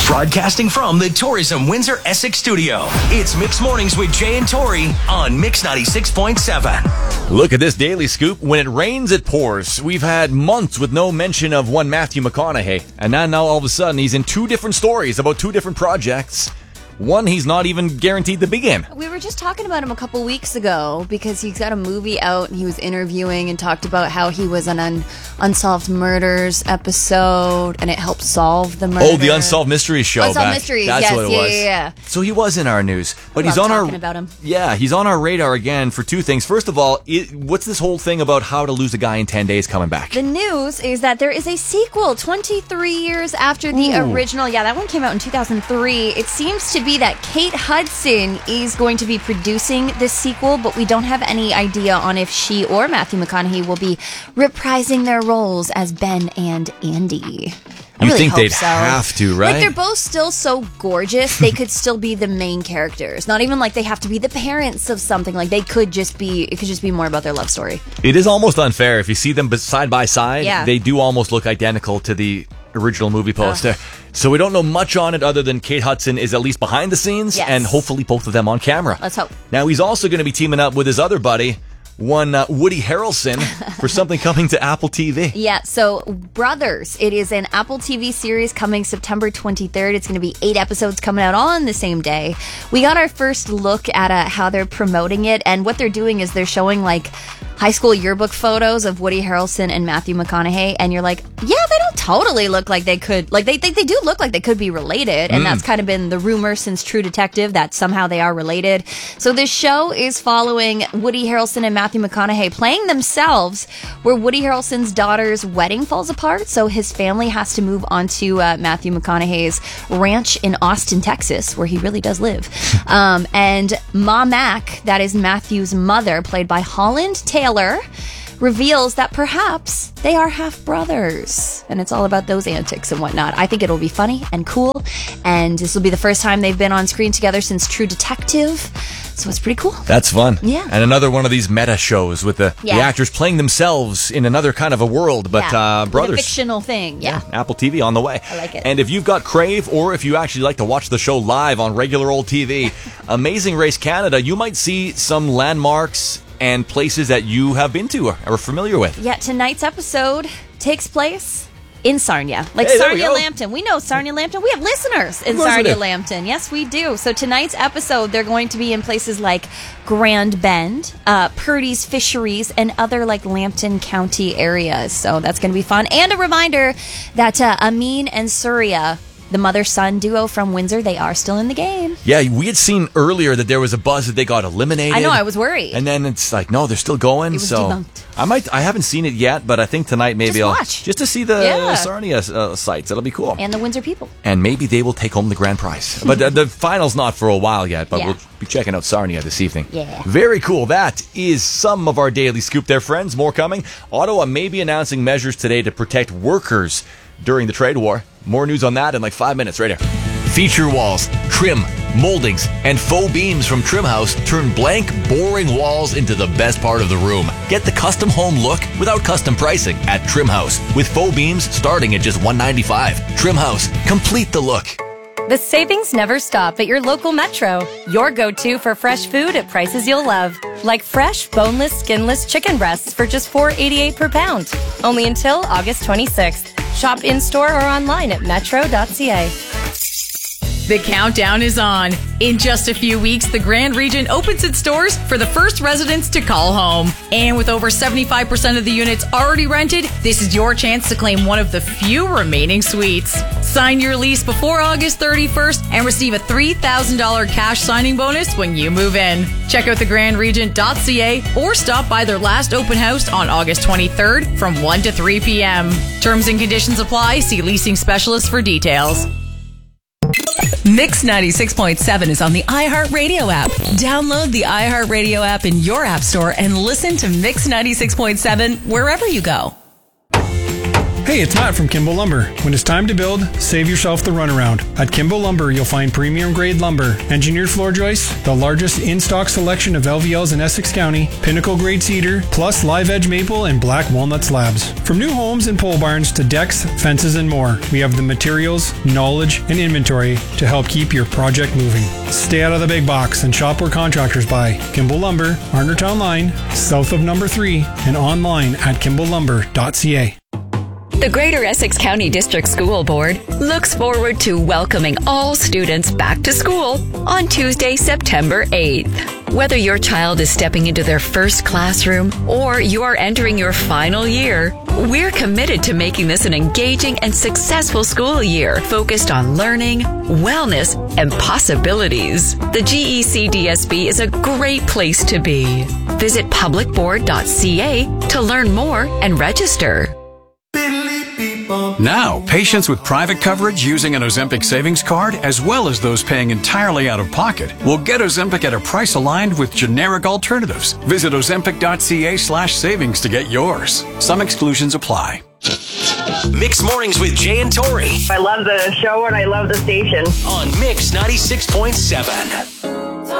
Broadcasting from the Tourism Windsor Essex studio, it's Mix Mornings with Jay and Tori on Mix 96.7. Look at this daily scoop. When it rains, it pours. We've had months with no mention of one Matthew McConaughey. And now all of a sudden, he's in two different stories about two different projects. One he's not even guaranteed to be in. We were just talking about him a couple weeks ago because he's got a movie out and he was interviewing and talked about how he was on an Unsolved Murders episode and it helped solve the murder. Oh, the Unsolved Mysteries show. Unsolved Mysteries, That's yes, what it was. Yeah. So he was in our news, but I he's love on talking about him. Yeah, he's on our radar again for two things. First of all, what's this whole thing about How to Lose a Guy in 10 Days coming back? The news is that there is a sequel 23 years after the original. Yeah, that one came out in 2003. It seems to be that Kate Hudson is going to be producing this sequel, but we don't have any idea on if she or Matthew McConaughey will be reprising their roles as Ben and Andy. You think they'd have to, right? Like, they're both still so gorgeous, they could still be the main characters. Not even like they have to be the parents of something. Like, it could just be more about their love story. It is almost unfair. If you see them side by side, Yeah. they do almost look identical to the original movie poster. So we don't know much on it other than Kate Hudson is at least behind the scenes, Yes. and hopefully both of them on camera. Let's hope. Now, he's also going to be teaming up with his other buddy, one Woody Harrelson, for something coming to Apple TV. Yeah, so Brothers. It is an Apple TV series coming September 23rd. It's going to be 8 episodes coming out all on the same day. We got our first look at how they're promoting it, and what they're doing is they're showing like high school yearbook photos of Woody Harrelson and Matthew McConaughey, and you're like, yeah, they don't totally look like they could, like they do look like they could be related, and that's kind of been the rumor since True Detective that somehow they are related. So this show is following Woody Harrelson and Matthew McConaughey playing themselves, where Woody Harrelson's daughter's wedding falls apart, so his family has to move onto Matthew McConaughey's ranch in Austin, Texas, where he really does live. And Ma Mac, that is Matthew's mother, played by Holland Taylor, reveals that perhaps they are half brothers, and it's all about those antics and whatnot. I think it'll be funny and cool, and this will be the first time they've been on screen together since True Detective, so it's pretty cool. That's fun. Yeah. And another one of these meta shows with the actors playing themselves in another kind of a world, but Brothers. Like a fictional thing, Apple TV on the way. I like it. And if you've got Crave, or if you actually like to watch the show live on regular old TV, Amazing Race Canada, you might see some landmarks and places that you have been to or are familiar with. Yeah, tonight's episode takes place in Sarnia. Like, hey, there we Sarnia go. Lambton. We know Sarnia Lambton. We have listeners in Of course we Sarnia do. Lambton. Yes, we do. So tonight's episode, they're going to be in places like Grand Bend, Purdy's Fisheries, and other like Lambton County areas. So that's going to be fun. And a reminder that Amin and Surya, the mother-son duo from Windsor, they are still in the game. Yeah, we had seen earlier that there was a buzz that they got eliminated. I know, I was worried. And then it's like, no, they're still going. It was so debunked. I haven't seen it yet, but I think tonight maybe Just I'll watch. just to see the Yeah. Sarnia sites. That'll be cool. And the Windsor people. And maybe they will take home the grand prize. But the final's not for a while yet, but Yeah. we'll be checking out Sarnia this evening. Yeah. Very cool. That is some of our daily scoop there, friends. More coming. Ottawa may be announcing measures today to protect workers during the trade war. More news on that in like 5 minutes right here. Feature walls, trim, moldings, and faux beams from Trim House turn blank, boring walls into the best part of the room. Get the custom home look without custom pricing at Trim House, with faux beams starting at just $195. Trim House, complete the look. The savings never stop at your local Metro. Your go-to for fresh food at prices you'll love. Like fresh, boneless, skinless chicken breasts for just $4.88 per pound. Only until August 26th. Shop in-store or online at metro.ca. The countdown is on. In just a few weeks, the Grand Region opens its doors for the first residents to call home. And with over 75% of the units already rented, this is your chance to claim one of the few remaining suites. Sign your lease before August 31st and receive a $3,000 cash signing bonus when you move in. Check out thegrandregent.ca or stop by their last open house on August 23rd from 1 to 3 p.m. Terms and conditions apply. See leasing specialists for details. Mix 96.7 is on the iHeartRadio app. Download the iHeartRadio app in your app store and listen to Mix 96.7 wherever you go. Hey, it's Matt from Kimball Lumber. When it's time to build, save yourself the runaround. At Kimball Lumber, you'll find premium grade lumber, engineered floor joists, the largest in-stock selection of LVLs in Essex County, pinnacle grade cedar, plus live edge maple and black walnut slabs. From new homes and pole barns to decks, fences, and more, we have the materials, knowledge, and inventory to help keep your project moving. Stay out of the big box and shop where contractors buy. Kimball Lumber, Arnertown Line, south of number 3, and online at kimballumber.ca. The Greater Essex County District School Board looks forward to welcoming all students back to school on Tuesday, September 8th. Whether your child is stepping into their first classroom or you are entering your final year, we're committed to making this an engaging and successful school year focused on learning, wellness, and possibilities. The GECDSB is a great place to be. Visit publicboard.ca to learn more and register. Now, patients with private coverage using an Ozempic savings card, as well as those paying entirely out of pocket, will get Ozempic at a price aligned with generic alternatives. Visit ozempic.ca/savings to get yours. Some exclusions apply. Mixed Mornings with Jay and Tori. I love the show and I love the station. On Mix 96.7.